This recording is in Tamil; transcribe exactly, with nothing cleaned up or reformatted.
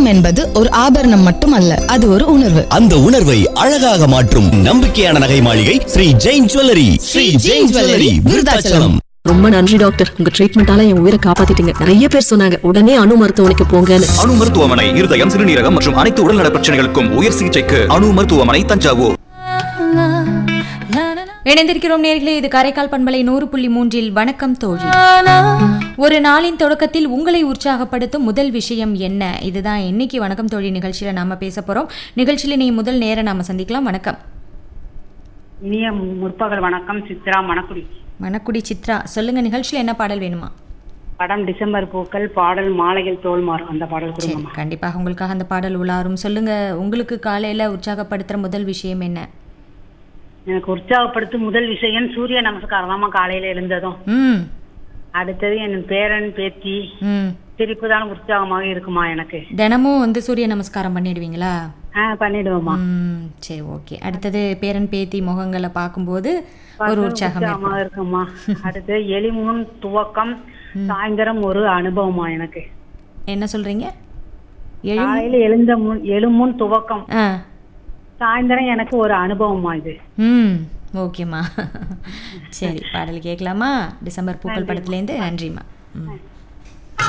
தங்கம் என்பது ஒரு ஆபரணம் மட்டுமல்ல, அது ஒரு உணர்வு. அந்த உணர்வை அழகாக மாற்றும் நம்பிக்கையான நகை மாளிகை ஸ்ரீ ஜெயின் ஜுவல்லரி. ஸ்ரீ ஜெயின் ஜுவல்லரி, விருதாச்சலம். ரொம்ப நன்றி டாக்டர், உங்க ட்ரீட்மெண்டால என் உயிரை காப்பாத்திட்டீங்க. நிறைய பேர் சொன்னாங்க உடனே அணு மருத்துவமனைக்கு போங்கன்னு. அணு மருத்துவமனை இருதயம், சிறுநீரகம் மற்றும் அனைத்து உடல்நல பிரச்சனைகளுக்கும் உயர் சிகிச்சைக்கு அணு மருத்துவமனை, தஞ்சாவூர். இணைந்திருக்கிறோம் நேர்களே, இது காரைக்கால் பண்பலை நூறு புள்ளி மூன்றில் வணக்கம் தோழி. ஒரு நாளின் தொடக்கத்தில் உங்களை உற்சாகப்படுத்தும் முதல் விஷயம் என்ன? இதுதான் இன்னைக்கு வணக்கம் தோழி நிகழ்ச்சியில நாம பேச போறோம். நிகழ்ச்சியில நீ முதல் நேரம் நாம சந்திக்கலாம். வணக்கம். இனிய முற்பகல் வணக்கம். சித்ரா, மணக்குடி. மணக்குடி சித்ரா, சொல்லுங்க, நிகழ்ச்சியில என்ன பாடல் வேணுமா? படம் டிசம்பர் பூக்கள், பாடல் மாலையில் தோல் மாறும், அந்த பாடல் கொடுங்க. கண்டிப்பாக உங்களுக்காக அந்த பாடல் உலாரும். சொல்லுங்க, உங்களுக்கு காலையில உற்சாகப்படுத்துற முதல் விஷயம் என்ன? எனக்கு உற்சாகப்படுத்தும் முதல் விஷயம் சூரிய நமஸ்காரம் தாமா. காலையில எழுந்ததும் ம் அடுத்தது என் பேரன் பேத்தி ம் சிரிப்பு தான் உற்சாகமாக இருக்குமா எனக்கு. தினமும் வந்து சூரிய நமஸ்காரம் பண்ணிடுவீங்களா? ஆ, பண்ணிடுவோமா. ம் சரி, ஓகே. அடுத்தது பேரன் பேத்தி முகங்களை பார்க்கும்போது ஒரு உற்சாகம் இருக்குமா. அடுத்து எளிமுன் துவக்கம், சாயந்தரம் ஒரு அனுபவமா எனக்கு. என்ன சொல்றீங்க? காலையில எழுந்த முன் எழுமுன் துவக்கம், ஆ, சாயந்தரம் எனக்கு ஒரு அனுபவமா இது. ம் ஓகேம்மா. சரி, பாடல் கேட்கலாமா? டிசம்பர் பூக்கள் படத்துலேருந்து. நன்றிம்மா. ம்